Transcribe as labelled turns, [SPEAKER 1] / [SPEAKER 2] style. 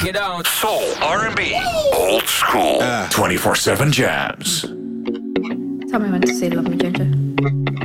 [SPEAKER 1] Get down.
[SPEAKER 2] Soul, R&B, old school, 24/7 jams.
[SPEAKER 3] Tell me when to say love me, Ginger.